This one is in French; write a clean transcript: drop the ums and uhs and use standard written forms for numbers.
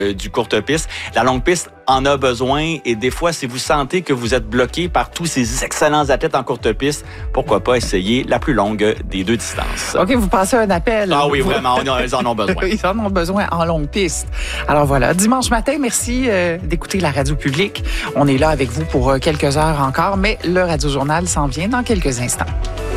du courte piste. La longue piste en a besoin et des fois, si vous sentez que vous êtes bloqué par tous ces excellents athlètes en courte piste, pourquoi pas essayer la plus longue des deux distances. OK, vous passez un appel. Ah oui, vraiment, ils en ont besoin. Ils en ont besoin en longue piste. Alors voilà, dimanche matin, merci d'écouter la radio publique. On est là avec vous pour quelques heures encore, mais le Radio Journal s'en vient dans quelques instants.